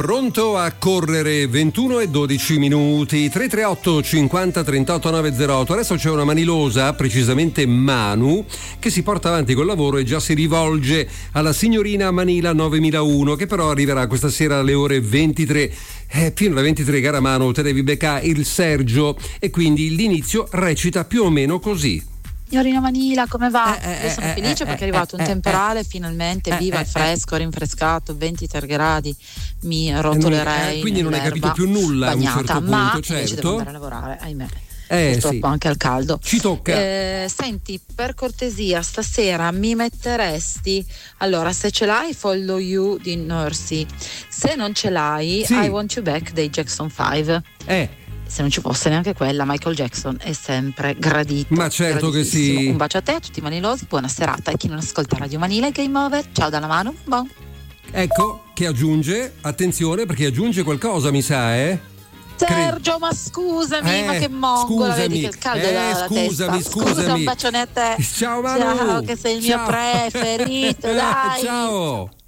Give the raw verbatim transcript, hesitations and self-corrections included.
Pronto a correre, ventuno e dodici minuti, tre tre otto cinquanta trentotto novecentootto. Adesso c'è una manilosa, precisamente Manu, che si porta avanti col lavoro e già si rivolge alla signorina Manila novemilauno, che però arriverà questa sera alle ore ventitré. Eh, fino alle ventitré, cara Manu, te devi beccare il Sergio, e quindi l'inizio recita più o meno così. Signorina Manila, come va? Eh, eh, Io sono eh, felice eh, perché è eh, arrivato eh, un temporale, eh, finalmente, eh, viva eh, il fresco, rinfrescato, ventitré gradi, mi rotolerei. Eh, quindi non hai capito più nulla bagnata, a un certo ma punto, invece devo certo. andare a lavorare, ahimè. Eh, Purtroppo sì. anche al caldo. Ci tocca. Eh, senti, per cortesia, stasera mi metteresti, allora, se ce l'hai, Follow You di Nursey, se non ce l'hai, Sì. I Want You Back dei Jackson five. Eh. Se non ci fosse neanche quella, Michael Jackson è sempre gradito. Ma certo che sì. Un bacio a te, a tutti i manilosi, buona serata. E chi non ascolta Radio Manila e Game Over, ciao dalla mano. Bon. Ecco che aggiunge, attenzione perché aggiunge qualcosa, mi sa, eh? Sergio, ma scusami, Eh, ma che mongola, scusami, vedi che il caldo eh, è dalla scusami, testa. scusami. Scusa, un bacione a te. Ciao Manu. Ciao, che sei il mio Ciao. preferito, dai. Ciao.